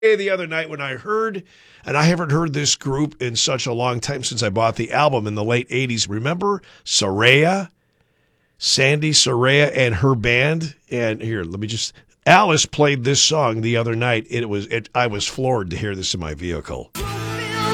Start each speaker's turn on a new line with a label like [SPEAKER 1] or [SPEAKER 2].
[SPEAKER 1] The other night when I heard, and I haven't heard this group in such a long time since I bought the album in the late 80s. Remember Soraya? Sandy Soraya and her band? And here, let me just, Alice played this song the other night. I was floored to hear this in my vehicle.